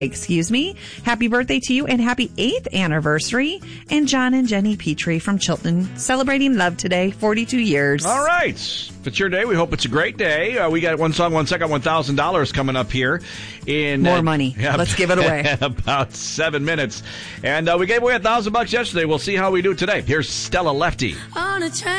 Happy birthday to you and happy 8th anniversary. And John and Jenny Petrie from Chilton celebrating love today, 42 years. All right. If it's your day, we hope it's a great day. We got One Song, 1 Second, $1,000 coming up here in more money. Let's give it away. About 7 minutes. And we gave away $1,000 yesterday. We'll see how we do today. Here's Stella Lefty. On a train.